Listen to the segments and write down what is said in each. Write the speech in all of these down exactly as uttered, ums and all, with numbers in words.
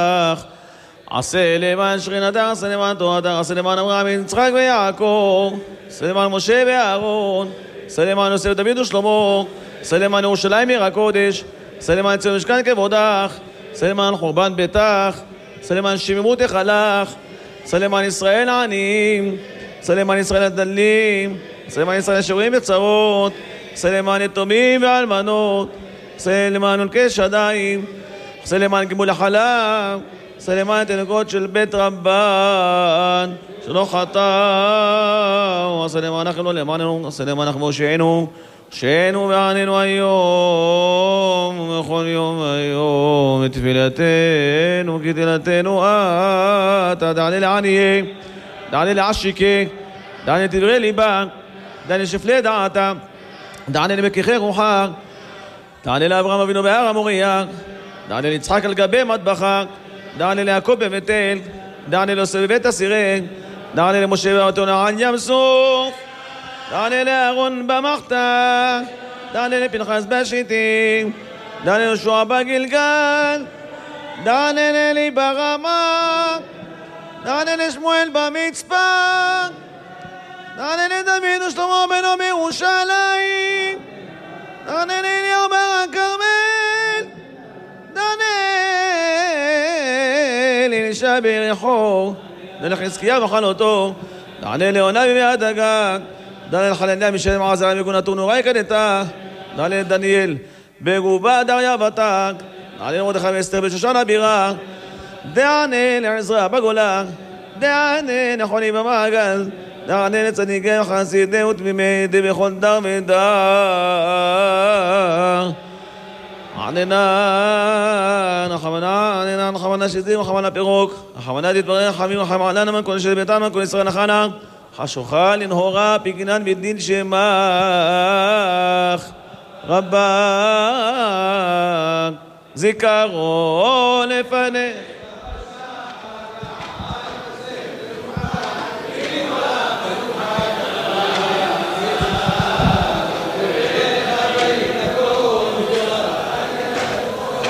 עשה למען שכינתך, עשה למען תורתך, עשה למען אברהם, יצחק ויעקב, עשה למען משה ואהרון, עשה למען יוסף דוד ושלמה, עשה למען ירושלים עיר הקודש, עשה למען ציון משכן כבודך, עשה למען חורבן ביתך, עשה למען שמימות היכלך, עשה למען ישראל העניים, עשה למען ישראל הדלים, עשה למען ישראל השרויים בצרות, עשה למען יתומים ואלמנות, עשה למען מלכי שדיים, עשה למען גמול החלב, עשה למען תינוקות של בית רבן שלא חטאו, עשה למען אנחנו לא למעננו, עשה למען אנחנו הושענו, הושענו ועננו היום ובכל יום היום את תפילתנו כי תהילתנו אתה. דענה לעניי, דענה לעשיקי, דענה לדברי ליבה, דענה לשפלי דעתה, דענה למקיחי רוחה, דענה לאברהם אבינו בהר המוריה, דענה ליצחק על גבי מטבחה, דענה ליעקב בבית אל, דענה ליוסף בבית הסירן, דענה למשה ואהרון על ים סוף, דענה לאהרון במחתה, דענה לפנחס בשיטים, דענה ליהושע בגלגל, דענה לאלי ברמה, דענה לשמואל במצפה, דענה לדוד ושלמה בנו בירושלים, דענה לאליהו בהר הכרמל, דענה לאלישע ביריחו, דענה לחזקיה בחנותו, דענה ליונה ביד הגג, דענה לחנניה משלם עזרא מגונתו נוראי כדתה, דענה לדניאל בגובה דריה ותק, דענה למרדכי ואסתר בשושן הבירה, דענה לעזרא בגולה, דענה נחוני במעגל, דענה לצדיקי חסידי ותמימי די בכל דר ודר. עננה נחמנה, עננה נחמנה שזים נחמנה פירוק, נחמנה תתברר חמים נחמנה נמן כל של ביתן כל ישראל נחנה, חשוכה לנהורה פיקינן בדין שמך רבק זיכרון לפני.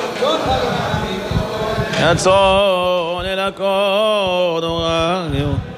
יצאון אל הקודש